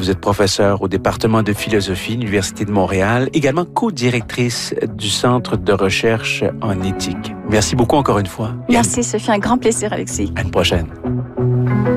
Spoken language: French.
Vous êtes professeure au département de philosophie de l'Université de Montréal, également co-directrice du Centre de recherche en éthique. Merci beaucoup encore une fois. Merci, ce fut un grand plaisir, Alexis. À une prochaine.